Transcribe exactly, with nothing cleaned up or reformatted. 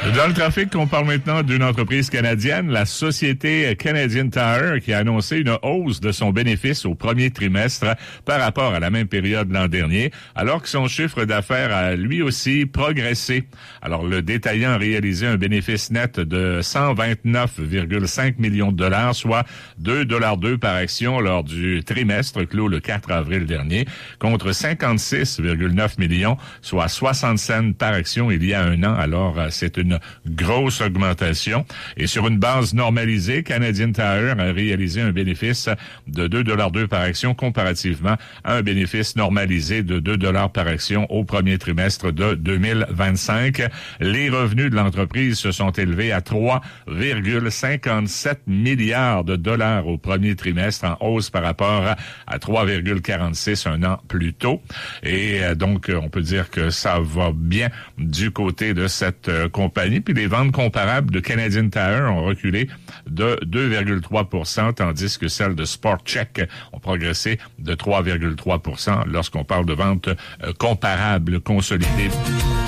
Dans le trafic, on parle maintenant d'une entreprise canadienne, la société Canadian Tire, qui a annoncé une hausse de son bénéfice au premier trimestre par rapport à la même période l'an dernier, alors que son chiffre d'affaires a lui aussi progressé. Alors, le détaillant a réalisé un bénéfice net de cent vingt-neuf virgule cinq millions de dollars, soit deux dollars deux par action lors du trimestre clos le quatre avril dernier, contre cinquante-six virgule neuf millions, soit soixante cents par action il y a un an. Alors, c'est une grosse augmentation. Et sur une base normalisée, Canadian Tire a réalisé un bénéfice de deux dollars deux par action comparativement à un bénéfice normalisé de deux dollars par action au premier trimestre de deux mille vingt-cinq. Les revenus de l'entreprise se sont élevés à trois virgule cinquante-sept milliards de dollars au premier trimestre, en hausse par rapport à trois virgule quarante-six un an plus tôt. Et donc, on peut dire que ça va bien du côté de cette compagnie. Puis les ventes comparables de Canadian Tire ont reculé de deux virgule trois pour cent, tandis que celles de Sport Chek ont progressé de trois virgule trois pour cent lorsqu'on parle de ventes comparables consolidées.